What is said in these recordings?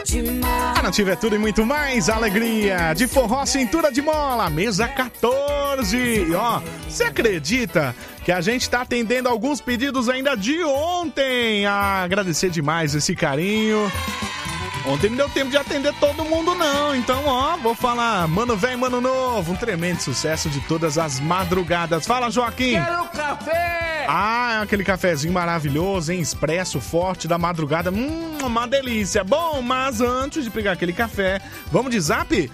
A Nativa é tudo e muito mais, alegria de forró, cintura de mola, mesa 14. E ó, você acredita que a gente tá atendendo alguns pedidos ainda de ontem? Agradecer demais esse carinho. Ontem não deu tempo de atender todo mundo não, então ó, vou falar Mano Velho, Mano Novo, um tremendo sucesso de todas as madrugadas. Fala, Joaquim! Quero café! Ah, aquele cafezinho maravilhoso, hein? Expresso forte da madrugada, uma delícia. Bom, mas antes de pegar aquele café, vamos de zap?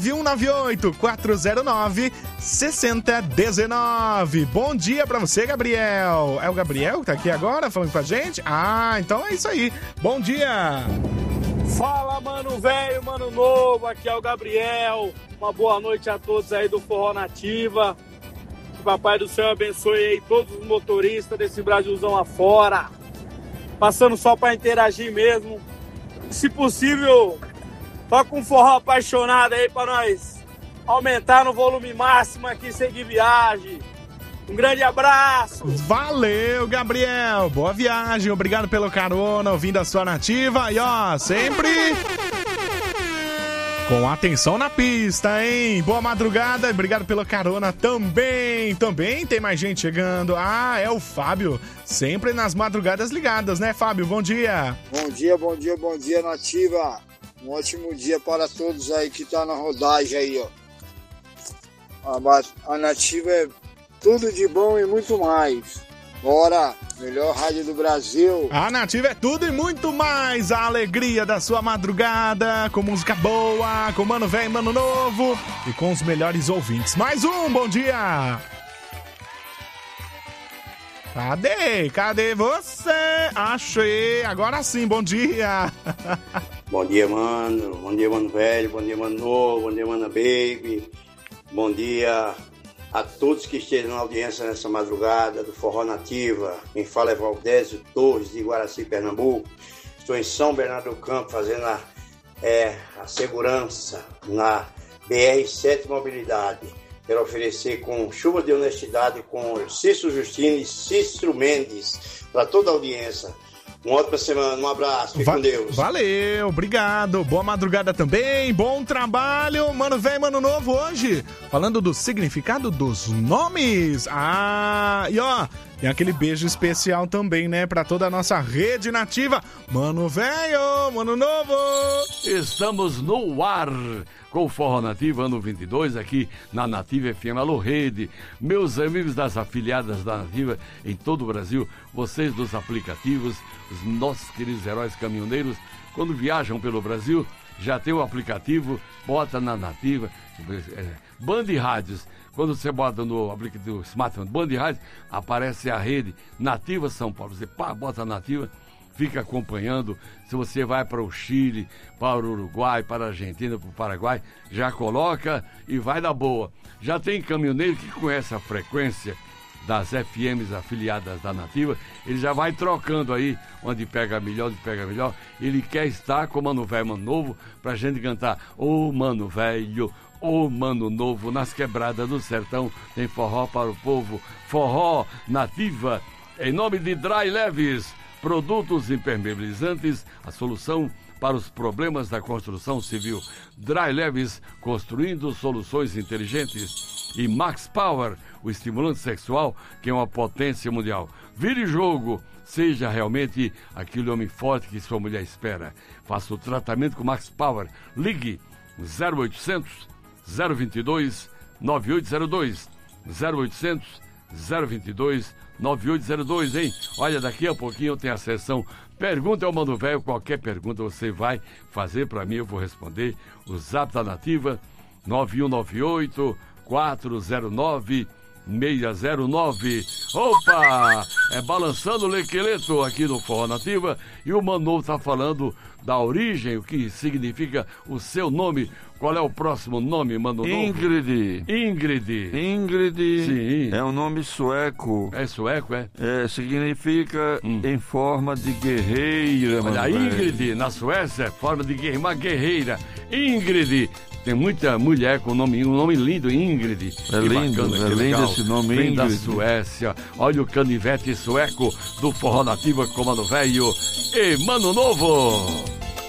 9198-409-6019. Bom dia pra você, Gabriel. É o Gabriel que tá aqui agora falando com a gente? Ah, então é isso aí. Bom dia! Fala, mano velho, mano novo, aqui é o Gabriel. Uma boa noite a todos aí do Forró Nativa. Que o Papai do Céu abençoe aí todos os motoristas desse Brasilzão afora. Passando só pra interagir mesmo. Se possível, toca um forró apaixonado aí pra nós aumentar no volume máximo aqui e seguir viagem. Um grande abraço! Valeu, Gabriel! Boa viagem, obrigado pelo carona, ouvindo a sua Nativa. E ó, sempre com atenção na pista, hein? Boa madrugada, obrigado pela carona também. Também tem mais gente chegando. Ah, é o Fábio, sempre nas madrugadas ligadas, né, Fábio? Bom dia! Bom dia, Nativa. Um ótimo dia para todos aí que tá na rodagem aí, ó. A Nativa é tudo de bom e muito mais. Bora, melhor rádio do Brasil. A Nativa é tudo e muito mais. A alegria da sua madrugada, com música boa, com Mano Velho, Mano Novo e com os melhores ouvintes. Mais um, bom dia. Cadê você? Achei, agora sim, bom dia. Bom dia, mano. Bom dia, Mano Velho. Bom dia, Mano Novo. Bom dia, Mana Baby. Bom dia a todos que estejam na audiência nessa madrugada do Forró Nativa. Quem fala é Valdésio Torres, de Guaraci, Pernambuco. Estou em São Bernardo do Campo fazendo a segurança na BR-7 Mobilidade. Quero oferecer com chuva de honestidade com Cícero Justino e Cícero Mendes para toda a audiência. Uma ótima semana, um abraço, fique com Deus. Valeu, obrigado, boa madrugada também, bom trabalho, Mano Velho, Mano Novo hoje, falando do significado dos nomes. Ah, e ó, tem aquele beijo especial também, né, pra toda a nossa rede nativa. Mano Velho, Mano Novo. Estamos no ar com o Forró Nativa, ano 22, aqui na Nativa FM. Alô, rede, meus amigos das afiliadas da Nativa em todo o Brasil, vocês dos aplicativos, os nossos queridos heróis caminhoneiros, quando viajam pelo Brasil, já tem o aplicativo, bota na Nativa, Band Rádios. Quando você bota no aplicativo smartphone Band Rádios, aparece a rede Nativa São Paulo. Você bota a Nativa, fica acompanhando. Se você vai para o Chile, para o Uruguai, para a Argentina, para o Paraguai, já coloca e vai na boa. Já tem caminhoneiro que conhece a frequência das FMs afiliadas da Nativa, ele já vai trocando aí, onde pega melhor. Ele quer estar com o Mano Velho, Mano Novo, pra gente cantar Ô Mano Velho, Ô Mano Novo, nas quebradas do sertão, tem forró para o povo, Forró Nativa, em nome de Dry Leves, produtos impermeabilizantes, a solução para os problemas da construção civil. Dry Leves, construindo soluções inteligentes. E Max Power, o estimulante sexual, que é uma potência mundial. Vire jogo, seja realmente aquele homem forte que sua mulher espera. Faça o tratamento com Max Power. Ligue 0800 022 9802. 0800 022 9802, hein? Olha, daqui a pouquinho tem a sessão Pergunta ao Mano Velho. Qualquer pergunta você vai fazer para mim, eu vou responder. O Zap da Nativa 9198-409-609. Opa! É balançando o lequeleto aqui no Forró Nativa. E o Mano Novo tá falando da origem, o que significa o seu nome. Qual é o próximo nome, Mano Novo? Ingrid. Sim. É um nome sueco. É sueco, é? É, significa em forma de guerreira. Olha, Ingrid, na Suécia, forma de guerreira, uma guerreira. Ingrid. Tem muita mulher com um nome lindo, Ingrid. É lindo, bacana, é lindo esse nome, Vem Ingrid. da Suécia. Olha o canivete sueco do Forró Nativa com Mano Velho e Mano Novo.